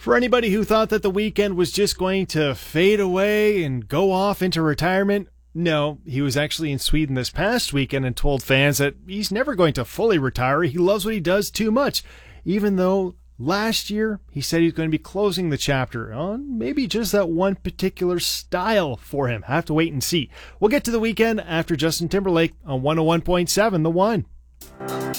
For anybody who thought that The Weeknd was just going to fade away and go off into retirement, no, he was actually in Sweden this past weekend and told fans that he's never going to fully retire. He loves what he does too much, even though last year he said he's going to be closing the chapter on maybe just that one particular style for him. Have to wait and see. We'll get to The Weeknd after Justin Timberlake on 101.7 The One.